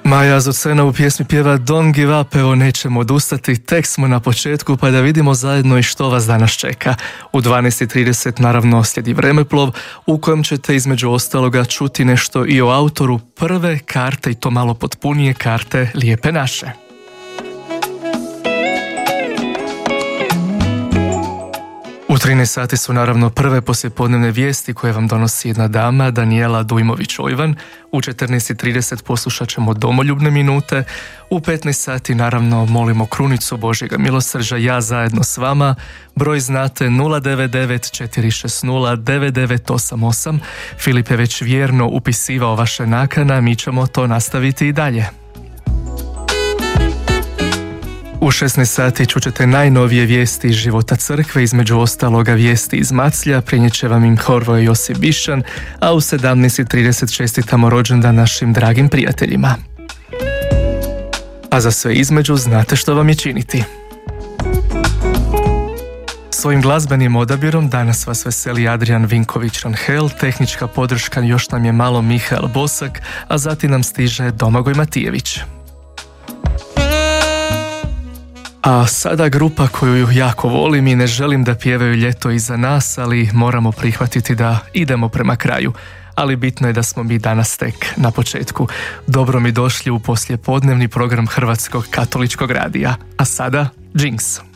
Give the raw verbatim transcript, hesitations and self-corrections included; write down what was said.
Maja Zocena u pjesmi pjeva Don't give up, evo nećemo odustati, tek smo na početku pa da vidimo zajedno i što vas danas čeka. U dvanaest i trideset naravno slijedi Vremeplov u kojem ćete između ostaloga čuti nešto i o autoru prve karte i to malo potpunije karte Lijepe naše. U trinaest sati su naravno prve poslijepodnevne vijesti koje vam donosi jedna dama, Danijela Dujmović-Ojvan. U četrnaest i trideset poslušat ćemo domoljubne minute. U petnaest sati naravno molimo krunicu Božjega milosrđa, ja zajedno s vama. Broj znate nula devet devet četiri šest nula devet devet osam osam. Filip je već vjerno upisivao vaše nakana, mi ćemo to nastaviti i dalje. U šesnaest sati čućete najnovije vijesti iz života crkve, između ostaloga vijesti iz Maclja, prenijet će vam im Horvoje Josip Bišan, a u sedamnaest i trideset čestitamo rođendan našim dragim prijateljima. A za sve između znate što vam je činiti. Svojim glazbenim odabirom danas vas veseli Adrian Vinković-Ranhel, tehnička podrška još nam je malo Mihael Bosak, a zatim nam stiže Domagoj Matijević. A sada grupa koju jako volim i ne želim da pjevaju ljeto iza nas, ali moramo prihvatiti da idemo prema kraju. Ali bitno je da smo mi danas tek na početku. Dobro mi došli u poslijepodnevni program Hrvatskog katoličkog radija. A sada Jinx.